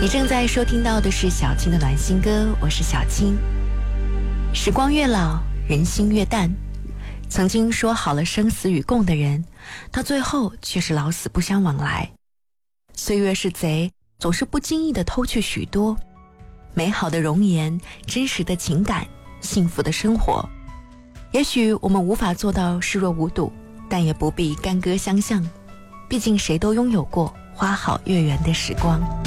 你正在收听到的是小青的暖心歌，我是小青。时光越老，人心越淡。曾经说好了生死与共的人，到最后却是老死不相往来。岁月是贼，总是不经意地偷去许多美好的容颜、真实的情感、幸福的生活。也许我们无法做到视若无睹，但也不必干戈相向，毕竟谁都拥有过花好月圆的时光。